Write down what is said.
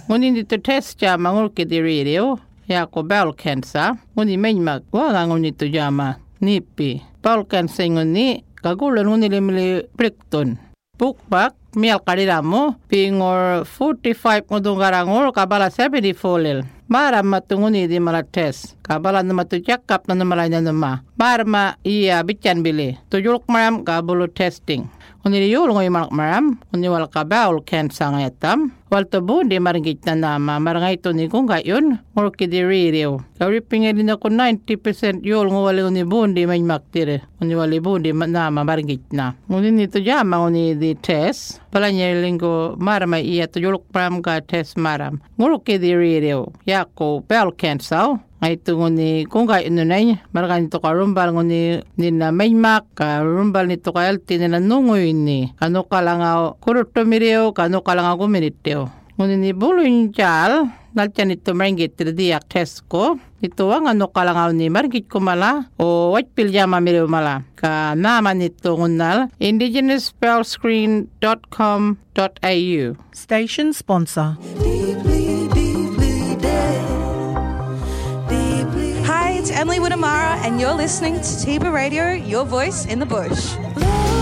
Ngunin dito test jama ngulki di radio. Yako bowel cancer. Nguni menyak wala nguni to jama nipi. Bowel cancer nguni kagulan nguni limili plikton. Bukbak mial kariramo pingor 45 ngudungarangor kabala 74 lil. Mara matunguni di mala test. Kabala nama tu cakap na namalanya nama. Marma iya bican bili. Tujuluk maram kabulu testing. Uni yul ngoy malak maram. Uni wal kabaul cancer ngayatam. Wal tabu di maringgit na nama. Marangay ito ni kung gayon. Ngulki di radio. Karipingin din ako 90% yul ngwali uni bundi may maktire. Uni wali bundi nama maringgit na. Uni nito jama uni di test. Palanya linggo marma iya tujuluk maram ka test maram. Ngulki di radio. Yako bowel cancer. Ay ito nguni kung kayo nunay, marakan nito karumbal nguni nina maymak, karumbal nito kayalti nila nungoy ni. Kano ka lang ako kurutomiriyo, kano ka lang ako minitiyo. Nguni ni buloy njal, naltiyan ito maringgit diak test ko. Ito ang ano ka lang ako ni maringgit ko mala, o white piljama miriyo mala. Ka naman ito ngunal, indigenouspellscreen.com.au. Station sponsor. It's Emily Widdamara, and you're listening to Tiba Radio, your voice in the bush.